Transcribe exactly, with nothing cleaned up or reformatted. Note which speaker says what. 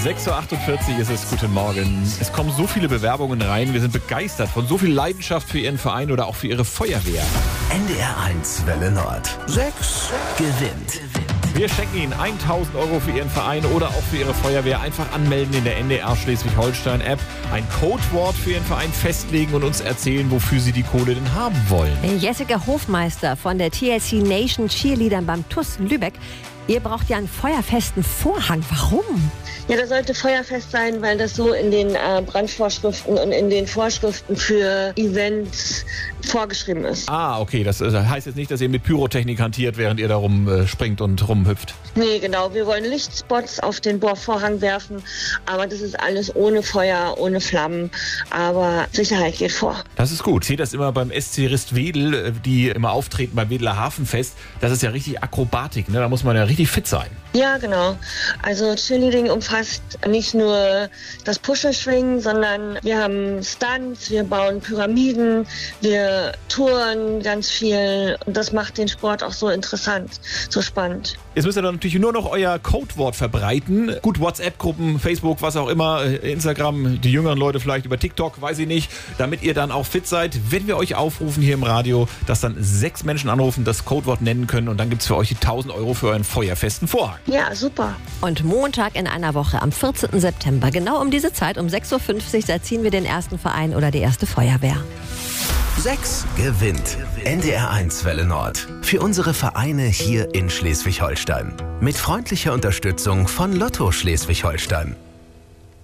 Speaker 1: sechs Uhr achtundvierzig ist es, guten Morgen. Es kommen so viele Bewerbungen rein, wir sind begeistert von so viel Leidenschaft für Ihren Verein oder auch für Ihre Feuerwehr.
Speaker 2: N D R eins Welle Nord. Sechs gewinnt.
Speaker 1: Wir schenken Ihnen tausend Euro für Ihren Verein oder auch für Ihre Feuerwehr. Einfach anmelden in der N D R Schleswig-Holstein-App, ein Codewort für Ihren Verein festlegen und uns erzählen, wofür Sie die Kohle denn haben wollen.
Speaker 3: Jessica Hofmeister von der T L C Nation Cheerleadern beim T U S Lübeck. Ihr braucht ja einen feuerfesten Vorhang. Warum?
Speaker 4: Ja, das sollte feuerfest sein, weil das so in den äh, Brandvorschriften und in den Vorschriften für Events vorgeschrieben ist.
Speaker 1: Ah, okay. Das äh, heißt jetzt nicht, dass ihr mit Pyrotechnik hantiert, während ihr da rumspringt äh, und rumhüpft.
Speaker 4: Nee, genau. Wir wollen Lichtspots auf den Bohrvorhang werfen, aber das ist alles ohne Feuer, ohne Flammen. Aber Sicherheit geht vor.
Speaker 1: Das ist gut. Ich sehe das immer beim S C Rist-Wedel, die immer auftreten beim Wedeler Hafenfest. Das ist ja richtig Akrobatik, ne? Da muss man ja richtig fit sein.
Speaker 4: Ja, genau. Also Cheerleading umfasst nicht nur das Puschelschwingen, sondern wir haben Stunts, wir bauen Pyramiden, wir touren ganz viel und das macht den Sport auch so interessant, so spannend.
Speaker 1: Jetzt müsst ihr dann natürlich nur noch euer Codewort verbreiten. Gut, WhatsApp-Gruppen, Facebook, was auch immer, Instagram, die jüngeren Leute vielleicht über TikTok, weiß ich nicht, damit ihr dann auch fit seid. Wenn wir euch aufrufen hier im Radio, dass dann sechs Menschen anrufen, das Codewort nennen können und dann gibt es für euch die tausend Euro für euren feuerfesten Vorhang.
Speaker 4: Ja, super.
Speaker 3: Und Montag in einer Woche, am vierzehnten September, genau um diese Zeit, um sechs Uhr fünfzig, da ziehen wir den ersten Verein oder die erste Feuerwehr.
Speaker 2: Sechs gewinnt. N D R eins Welle Nord. Für unsere Vereine hier in Schleswig-Holstein. Mit freundlicher Unterstützung von Lotto Schleswig-Holstein.